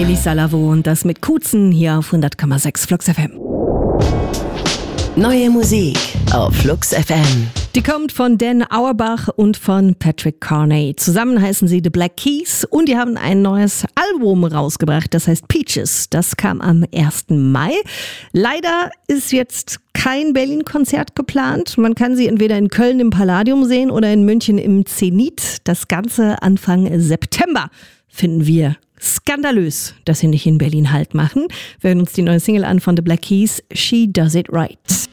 Melissa Lavo und das mit Kuzen hier auf 100,6 Flux FM. Neue Musik auf Flux FM. Die kommt von Dan Auerbach und von Patrick Carney. Zusammen heißen sie The Black Keys und die haben ein neues Album rausgebracht, das heißt Peaches. Das kam am 1. Mai. Leider ist jetzt kein Berlin-Konzert geplant. Man kann sie entweder in Köln im Palladium sehen oder in München im Zenit. Das Ganze Anfang September. Finden wir skandalös, dass sie nicht in Berlin Halt machen. Wir hören uns die neue Single an von The Black Keys, She Does It Right.